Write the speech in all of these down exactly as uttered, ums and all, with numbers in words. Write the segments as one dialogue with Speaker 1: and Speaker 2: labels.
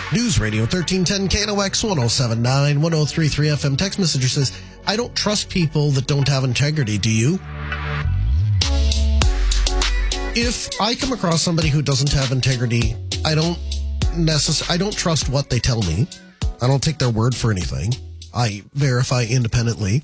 Speaker 1: News Radio thirteen ten K N O X one oh seven point nine, one oh three point three F M. Text messenger says, I don't trust people that don't have integrity. Do you? If I come across somebody who doesn't have integrity, I don't necess- I don't trust what they tell me. I don't take their word for anything. I verify independently.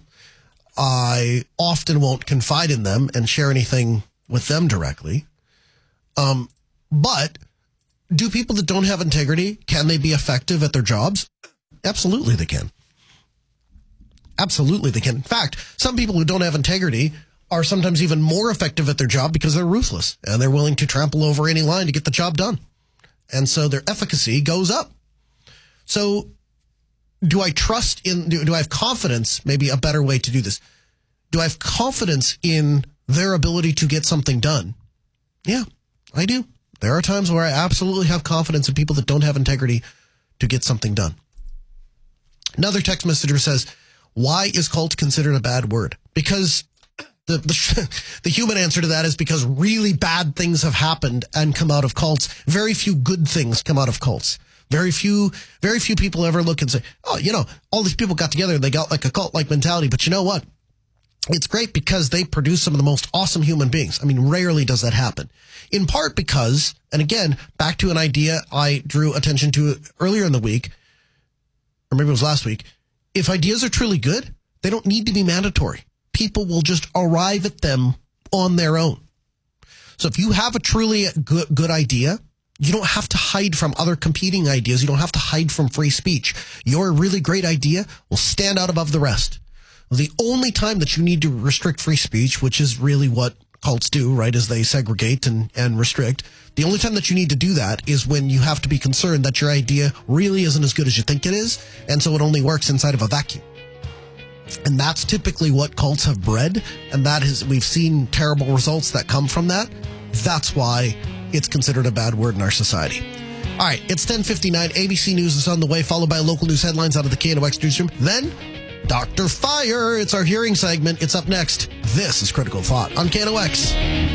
Speaker 1: I often won't confide in them and share anything with them directly. Um, but do people that don't have integrity, can they be effective at their jobs? Absolutely they can. Absolutely they can. In fact, some people who don't have integrity are sometimes even more effective at their job because they're ruthless and they're willing to trample over any line to get the job done. And so their efficacy goes up. So do I trust in, do, do I have confidence, maybe a better way to do this? Do I have confidence in their ability to get something done? Yeah, I do. There are times where I absolutely have confidence in people that don't have integrity to get something done. Another text messenger says, why is cult considered a bad word? Because the, the, the human answer to that is because really bad things have happened and come out of cults. Very few good things come out of cults. Very few, very few people ever look and say, oh, you know, all these people got together and they got like a cult-like mentality. But you know what? It's great because they produce some of the most awesome human beings. I mean, rarely does that happen. In part because, and again, back to an idea I drew attention to earlier in the week, or maybe it was last week, if ideas are truly good, they don't need to be mandatory. People will just arrive at them on their own. So if you have a truly good, good idea, you don't have to hide from other competing ideas. You don't have to hide from free speech. Your really great idea will stand out above the rest. The only time that you need to restrict free speech, which is really what cults do, right, is they segregate and, and restrict. The only time that you need to do that is when you have to be concerned that your idea really isn't as good as you think it is, and so it only works inside of a vacuum. And that's typically what cults have bred, and that is, we've seen terrible results that come from that. That's why it's considered a bad word in our society. All right, it's ten fifty-nine. A B C News is on the way, followed by local news headlines out of the K N O X newsroom. Then Doctor Fire. It's our hearing segment. It's up next. This is Critical Thought on K N O X.